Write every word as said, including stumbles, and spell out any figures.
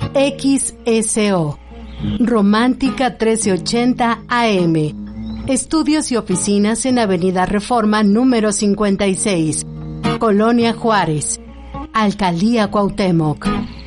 X S O. Romántica trece ochenta A M. Estudios y oficinas en Avenida Reforma número cincuenta y seis, Colonia Juárez, Alcaldía Cuauhtémoc.